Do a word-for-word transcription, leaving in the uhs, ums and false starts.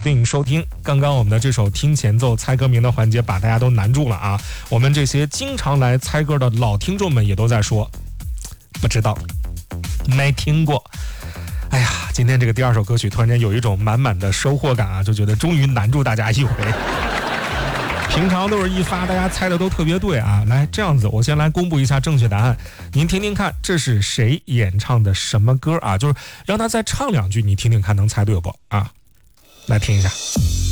对应收听。刚刚我们的这首听前奏猜歌名的环节把大家都难住了啊！我们这些经常来猜歌的老听众们也都在说不知道，没听过。哎呀，今天这个第二首歌曲突然间有一种满满的收获感啊，就觉得终于难住大家一回。平常都是一发大家猜的都特别对啊，来这样子我先来公布一下正确答案，您听听看这是谁演唱的什么歌啊，就是让他再唱两句你听听看能猜对不啊，来听一下。